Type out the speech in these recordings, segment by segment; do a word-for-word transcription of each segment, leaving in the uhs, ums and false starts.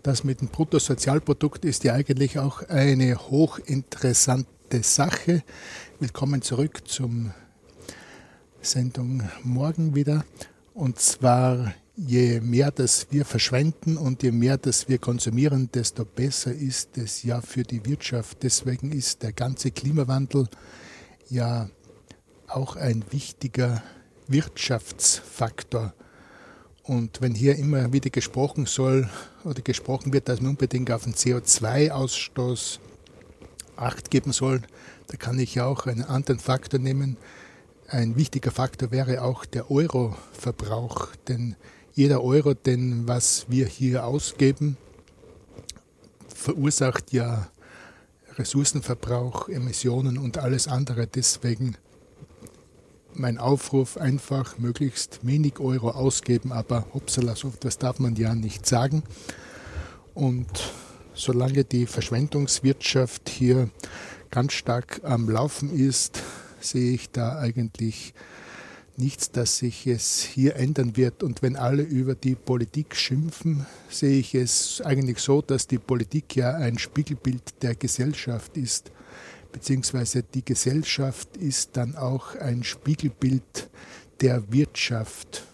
Das mit dem Bruttosozialprodukt ist ja eigentlich auch eine hochinteressante Sache. Willkommen zurück zum Sendung morgen wieder. Und zwar, je mehr das wir verschwenden und je mehr das wir konsumieren, desto besser ist es ja für die Wirtschaft. Deswegen ist der ganze Klimawandel ja auch ein wichtiger Wirtschaftsfaktor. Und wenn hier immer wieder gesprochen soll oder gesprochen wird, dass man unbedingt auf den C O zwei Ausstoß Acht geben soll, da kann ich ja auch einen anderen Faktor nehmen. Ein wichtiger Faktor wäre auch der Euroverbrauch, denn jeder Euro, den was wir hier ausgeben, verursacht ja Ressourcenverbrauch, Emissionen und alles andere. Deswegen mein Aufruf, einfach möglichst wenig Euro ausgeben, aber hoppsala, so etwas darf man ja nicht sagen. Und solange die Verschwendungswirtschaft hier ganz stark am Laufen ist, sehe ich da eigentlich nichts, dass sich es hier ändern wird. Und wenn alle über die Politik schimpfen, sehe ich es eigentlich so, dass die Politik ja ein Spiegelbild der Gesellschaft ist. Beziehungsweise die Gesellschaft ist dann auch ein Spiegelbild der Wirtschaft.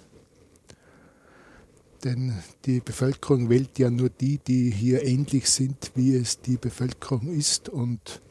Denn die Bevölkerung wählt ja nur die, die hier ähnlich sind, wie es die Bevölkerung ist. Und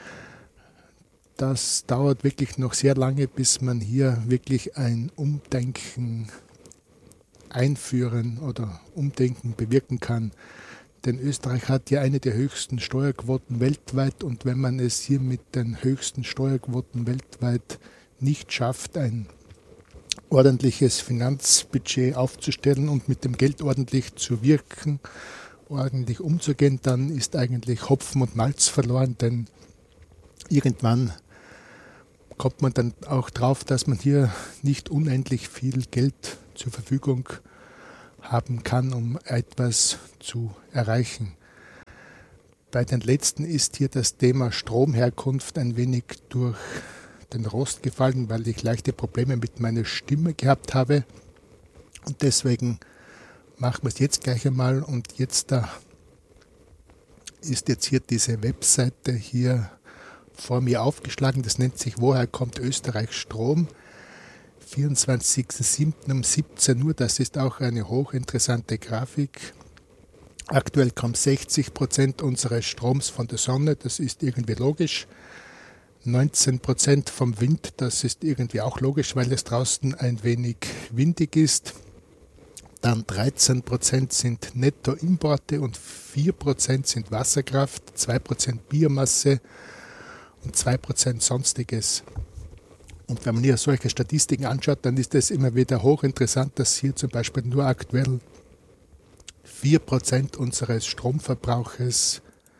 das dauert wirklich noch sehr lange, bis man hier wirklich ein Umdenken einführen oder Umdenken bewirken kann. Denn Österreich hat ja eine der höchsten Steuerquoten weltweit und wenn man es hier mit den höchsten Steuerquoten weltweit nicht schafft, ein ordentliches Finanzbudget aufzustellen und mit dem Geld ordentlich zu wirken, ordentlich umzugehen, dann ist eigentlich Hopfen und Malz verloren, denn irgendwann kommt man dann auch drauf, dass man hier nicht unendlich viel Geld zur Verfügung hat haben kann, um etwas zu erreichen. Bei den letzten ist hier das Thema Stromherkunft ein wenig durch den Rost gefallen, weil ich leichte Probleme mit meiner Stimme gehabt habe. Und deswegen machen wir es jetzt gleich einmal. Und jetzt da ist jetzt hier diese Webseite hier vor mir aufgeschlagen. Das nennt sich Woher kommt Österreich Strom? vierundzwanzigster siebter um siebzehn Uhr, das ist auch eine hochinteressante Grafik. Aktuell kommt sechzig Prozent unseres Stroms von der Sonne, das ist irgendwie logisch. neunzehn Prozent vom Wind, das ist irgendwie auch logisch, weil es draußen ein wenig windig ist. Dann dreizehn Prozent sind Nettoimporte und vier Prozent sind Wasserkraft, zwei Prozent Biomasse und zwei Prozent Sonstiges. Und wenn man hier solche Statistiken anschaut, dann ist es immer wieder hochinteressant, dass hier zum Beispiel nur aktuell vier Prozent unseres Stromverbrauches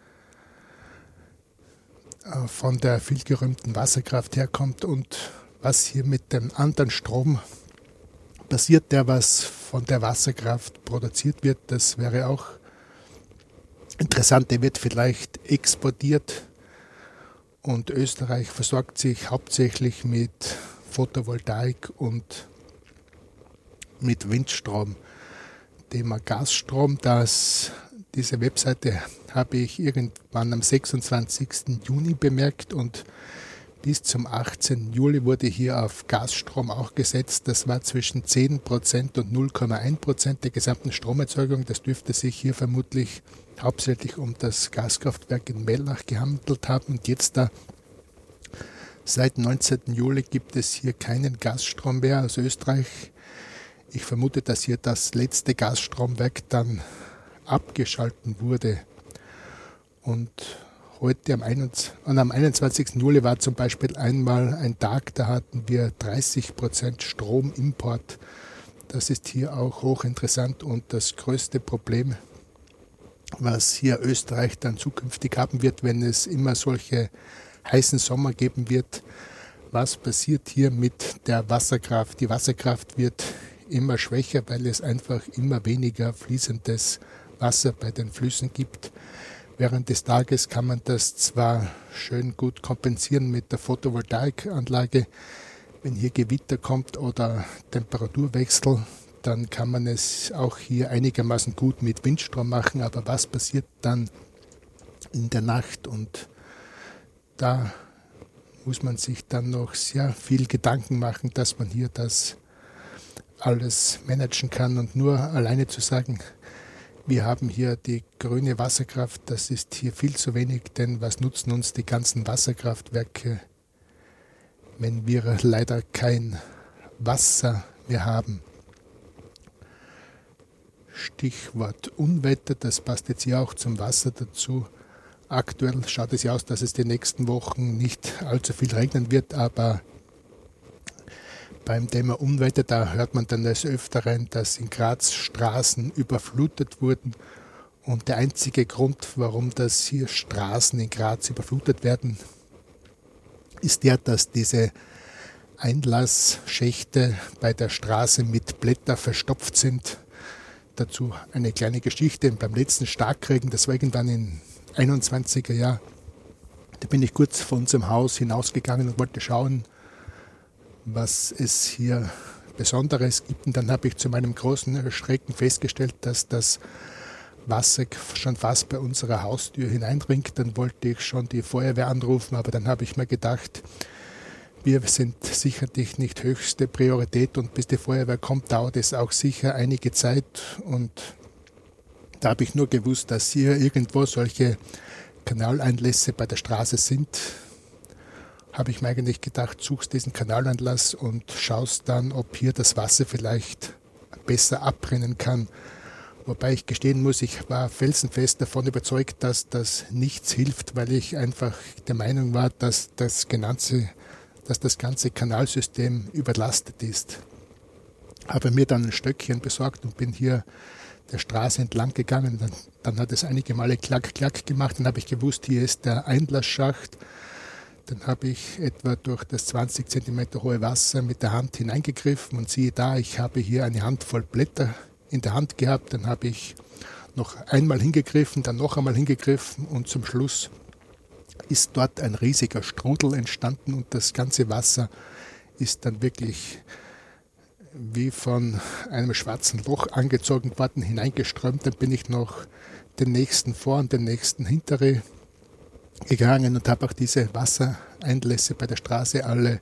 von der vielgerühmten Wasserkraft herkommt und was hier mit dem anderen Strom passiert, der was von der Wasserkraft produziert wird, das wäre auch interessant, der wird vielleicht exportiert. Und Österreich versorgt sich hauptsächlich mit Photovoltaik und mit Windstrom. Thema Gasstrom, das, diese Webseite habe ich irgendwann am sechsundzwanzigsten Juni bemerkt und bis zum achtzehnten Juli wurde hier auf Gasstrom auch gesetzt. Das war zwischen zehn Prozent und null Komma eins Prozent der gesamten Stromerzeugung. Das dürfte sich hier vermutlich hauptsächlich um das Gaskraftwerk in Mellach gehandelt haben. Und jetzt da, seit neunzehnten Juli gibt es hier keinen Gasstrom mehr aus Österreich. Ich vermute, dass hier das letzte Gasstromwerk dann abgeschalten wurde. Und heute am, einundzwanzigsten Juli war zum Beispiel einmal ein Tag, da hatten wir dreißig Prozent Stromimport. Das ist hier auch hochinteressant und das größte Problem, was hier Österreich dann zukünftig haben wird, wenn es immer solche heißen Sommer geben wird. Was passiert hier mit der Wasserkraft? Die Wasserkraft wird immer schwächer, weil es einfach immer weniger fließendes Wasser bei den Flüssen gibt. Während des Tages kann man das zwar schön gut kompensieren mit der Photovoltaikanlage. Wenn hier Gewitter kommt oder Temperaturwechsel, dann kann man es auch hier einigermaßen gut mit Windstrom machen. Aber was passiert dann in der Nacht? Und da muss man sich dann noch sehr viel Gedanken machen, dass man hier das alles managen kann. Und nur alleine zu sagen, wir haben hier die grüne Wasserkraft, das ist hier viel zu wenig, denn was nutzen uns die ganzen Wasserkraftwerke, wenn wir leider kein Wasser mehr haben? Stichwort Unwetter, das passt jetzt hier auch zum Wasser dazu. Aktuell schaut es ja aus, dass es die nächsten Wochen nicht allzu viel regnen wird, aber beim Thema Unwetter, da hört man dann des Öfteren, dass in Graz Straßen überflutet wurden. Und der einzige Grund, warum das hier Straßen in Graz überflutet werden, ist der, dass diese Einlassschächte bei der Straße mit Blättern verstopft sind. Dazu eine kleine Geschichte. Beim letzten Starkregen, das war irgendwann in einundzwanziger Jahr, da bin ich kurz vor unserem Haus hinausgegangen und wollte schauen, was es hier Besonderes gibt. Und dann habe ich zu meinem großen Erschrecken festgestellt, dass das Wasser schon fast bei unserer Haustür hineindringt. Dann wollte ich schon die Feuerwehr anrufen, aber dann habe ich mir gedacht, wir sind sicherlich nicht höchste Priorität und bis die Feuerwehr kommt, dauert es auch sicher einige Zeit. Und da habe ich nur gewusst, dass hier irgendwo solche Kanaleinlässe bei der Straße sind. Habe ich mir eigentlich gedacht, suchst diesen Kanalanlass und schaust dann, ob hier das Wasser vielleicht besser abrennen kann. Wobei ich gestehen muss, ich war felsenfest davon überzeugt, dass das nichts hilft, weil ich einfach der Meinung war, dass das ganze, dass das ganze Kanalsystem überlastet ist. Habe mir dann ein Stöckchen besorgt und bin hier der Straße entlang gegangen. Dann, dann hat es einige Male klack, klack gemacht. Dann habe ich gewusst, hier ist der Einlassschacht. Dann habe ich etwa durch das zwanzig Zentimeter hohe Wasser mit der Hand hineingegriffen und siehe da, ich habe hier eine Handvoll Blätter in der Hand gehabt. Dann habe ich noch einmal hingegriffen, dann noch einmal hingegriffen und zum Schluss ist dort ein riesiger Strudel entstanden und das ganze Wasser ist dann wirklich wie von einem schwarzen Loch angezogen worden, hineingeströmt. Dann bin ich noch den nächsten vor und den nächsten hintere gegangen und habe auch diese Wassereinlässe bei der Straße alle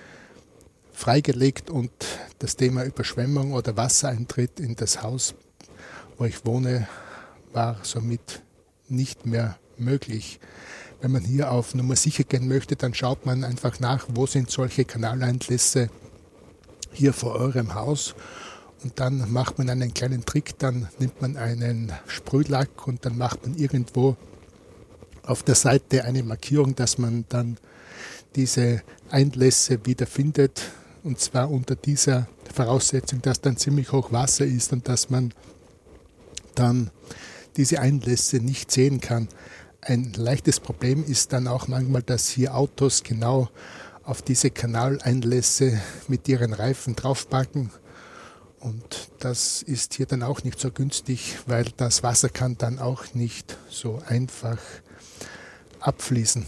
freigelegt und das Thema Überschwemmung oder Wassereintritt in das Haus, wo ich wohne, war somit nicht mehr möglich. Wenn man hier auf Nummer sicher gehen möchte, dann schaut man einfach nach, wo sind solche Kanaleinlässe hier vor eurem Haus und dann macht man einen kleinen Trick, dann nimmt man einen Sprühlack und dann macht man irgendwo auf der Seite eine Markierung, dass man dann diese Einlässe wieder findet und zwar unter dieser Voraussetzung, dass dann ziemlich hoch Wasser ist und dass man dann diese Einlässe nicht sehen kann. Ein leichtes Problem ist dann auch manchmal, dass hier Autos genau auf diese Kanaleinlässe mit ihren Reifen draufpacken und das ist hier dann auch nicht so günstig, weil das Wasser kann dann auch nicht so einfach abfließen.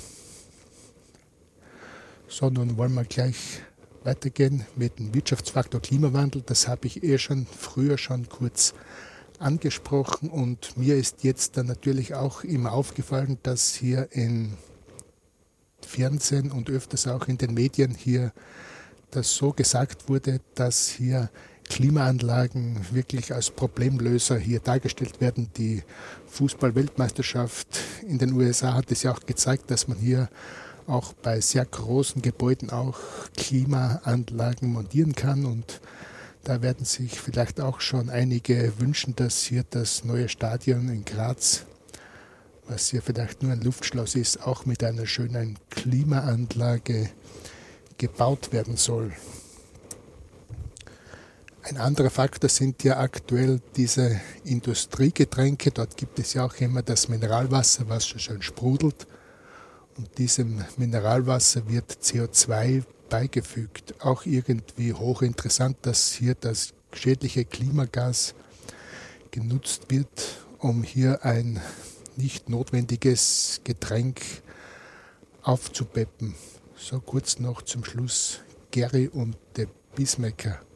So, nun wollen wir gleich weitergehen mit dem Wirtschaftsfaktor Klimawandel. Das habe ich eh schon früher schon kurz angesprochen und mir ist jetzt dann natürlich auch immer aufgefallen, dass hier im Fernsehen und öfters auch in den Medien hier das so gesagt wurde, dass hier Klimaanlagen wirklich als Problemlöser hier dargestellt werden. Die Fußball-Weltmeisterschaft in den U S A hat es ja auch gezeigt, dass man hier auch bei sehr großen Gebäuden auch Klimaanlagen montieren kann und da werden sich vielleicht auch schon einige wünschen, dass hier das neue Stadion in Graz, was hier vielleicht nur ein Luftschloss ist, auch mit einer schönen Klimaanlage gebaut werden soll. Ein anderer Faktor sind ja aktuell diese Industriegetränke. Dort gibt es ja auch immer das Mineralwasser, was schon schön sprudelt. Und diesem Mineralwasser wird C O zwei beigefügt. Auch irgendwie hochinteressant, dass hier das schädliche Klimagas genutzt wird, um hier ein nicht notwendiges Getränk aufzupeppen. So kurz noch zum Schluss Gary und der Peacemaker.